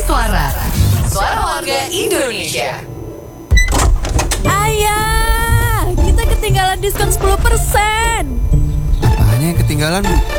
Suara. Suara warga Indonesia. Ayah, kita ketinggalan diskon 10%. Apanya yang ketinggalan, Bu?